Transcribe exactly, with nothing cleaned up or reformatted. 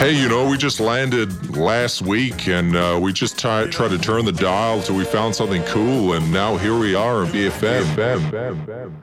Hey, you know, we just landed last week and uh, we just tried try to turn the dial till we found something cool, and now here we are in B F M.